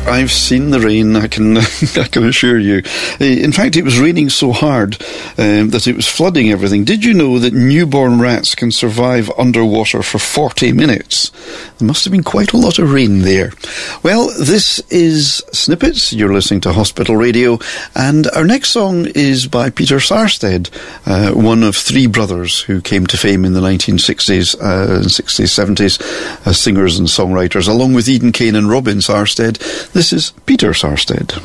I've seen the rain, I can assure you. In fact, it was raining so hard that it was flooding everything. Did you know that newborn rats can survive underwater for 40 minutes? There must have been quite a lot of rain there. Well, this is Snippets. You're listening to Hospital Radio, and our next song is by Peter Sarstedt, one of three brothers who came to fame in the 1960s, 60s, 70s as singers and songwriters, along with Eden Kane and Robin Sarstedt. This is Peter Sarstedt.